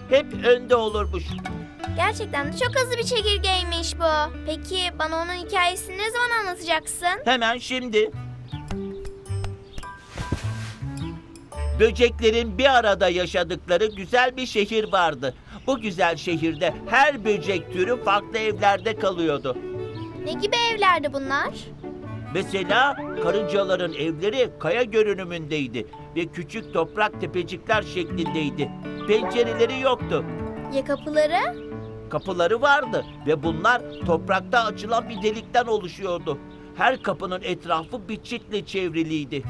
hep önde olurmuş. Gerçekten de çok hızlı bir çekirgeymiş bu. Peki bana onun hikayesini ne zaman anlatacaksın? Hemen şimdi. Böceklerin bir arada yaşadıkları güzel bir şehir vardı. Bu güzel şehirde her böcek türü farklı evlerde kalıyordu. Ne gibi evlerdi bunlar? Mesela karıncaların evleri kaya görünümündeydi ve küçük toprak tepecikler şeklindeydi. Pencereleri yoktu. Ya kapıları? Kapıları vardı ve bunlar toprakta açılan bir delikten oluşuyordu. Her kapının etrafı bir çitle çevriliydi.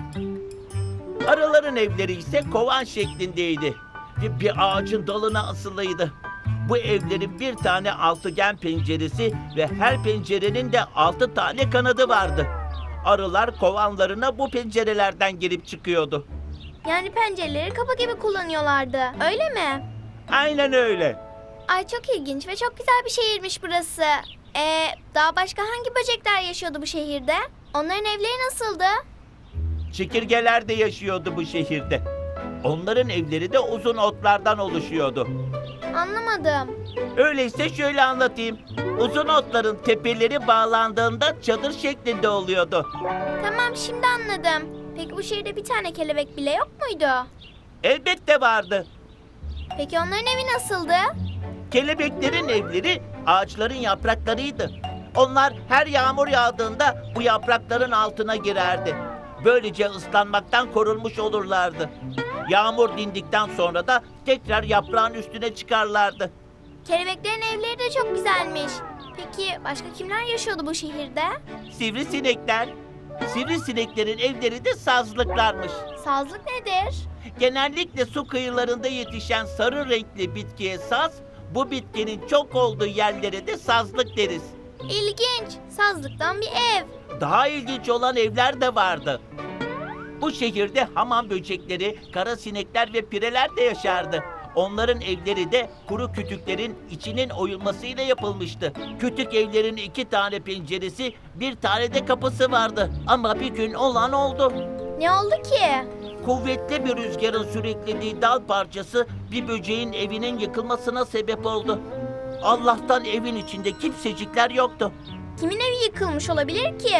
Arıların evleri ise kovan şeklindeydi ve bir ağacın dalına asılıydı. Bu evlerin bir tane altıgen penceresi ve her pencerenin de 6 tane kanadı vardı. Arılar kovanlarına bu pencerelerden girip çıkıyordu. Yani pencereleri kapı gibi kullanıyorlardı. Öyle mi? Aynen öyle. Ay çok ilginç ve çok güzel bir şehirmiş burası. Daha başka hangi böcekler yaşıyordu bu şehirde? Onların evleri nasıldı? Çekirgeler de yaşıyordu bu şehirde. Onların evleri de uzun otlardan oluşuyordu. Anlamadım. Öyleyse şöyle anlatayım. Uzun otların tepeleri bağlandığında çadır şeklinde oluyordu. Tamam şimdi anladım. Peki bu şehirde bir tane kelebek bile yok muydu? Elbette vardı. Peki onların evi nasıldı? Kelebeklerin evleri ağaçların yapraklarıydı. Onlar her yağmur yağdığında bu yaprakların altına girerdi. Böylece ıslanmaktan korunmuş olurlardı. Yağmur dindikten sonra da tekrar yaprağın üstüne çıkarlardı. Kelebeklerin evleri de çok güzelmiş. Peki başka kimler yaşıyordu bu şehirde? Sivrisinekler. Sivrisineklerin evleri de sazlıklarmış. Sazlık nedir? Genellikle su kıyılarında yetişen sarı renkli bitkiye saz, bu bitkinin çok olduğu yerlere de sazlık deriz. İlginç. Sazlıktan bir ev. Daha ilginç olan evler de vardı. Bu şehirde hamam böcekleri, kara sinekler ve pireler de yaşardı. Onların evleri de kuru kütüklerin içinin oyulmasıyla yapılmıştı. Kütük evlerin 2 tane penceresi, 1 tane de kapısı vardı. Ama bir gün olan oldu. Ne oldu ki? Kuvvetli bir rüzgarın sürüklediği dal parçası bir böceğin evinin yıkılmasına sebep oldu. Allah'tan evin içinde kimsecikler yoktu. Kimin evi yıkılmış olabilir ki?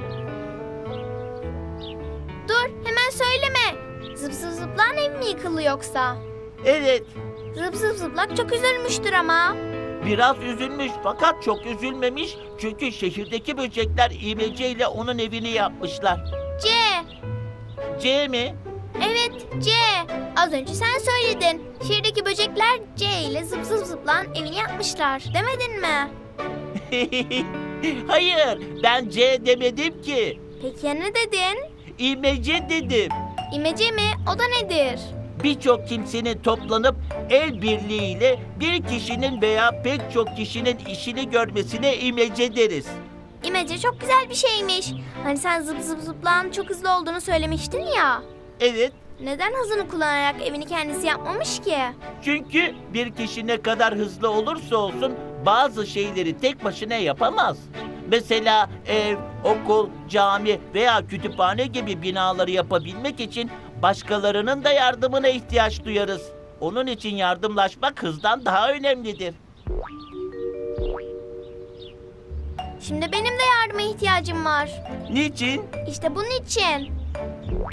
Dur, hemen söyleme. Zıp zıp zıplan ev mi yıkıldı yoksa? Evet, Zıp zıp zıplak çok üzülmüştür ama. biraz üzülmüş fakat çok üzülmemiş. Çünkü şehirdeki böcekler imece ile onun evini yapmışlar. C. C mi? Evet, C. Az önce sen söyledin. Şehirdeki böcekler C ile zıp zıp zıplan evini yapmışlar. Demedin mi? Hayır, ben C demedim ki. Peki ya ne dedin? İmece dedim. İmece mi? O da nedir? Birçok kimsenin toplanıp el birliğiyle bir kişinin veya pek çok kişinin işini görmesine imece deriz. İmece çok güzel bir şeymiş. Hani sen zıp zıp zıplan çok hızlı olduğunu söylemiştin ya. Evet, Neden hızını kullanarak evini kendisi yapmamış ki? çünkü bir kişi ne kadar hızlı olursa olsun bazı şeyleri tek başına yapamaz. Mesela ev, okul, cami veya kütüphane gibi binaları yapabilmek için başkalarının da yardımına ihtiyaç duyarız. Onun için yardımlaşmak hızdan daha önemlidir. Şimdi benim de yardıma ihtiyacım var. Niçin? İşte bunun için.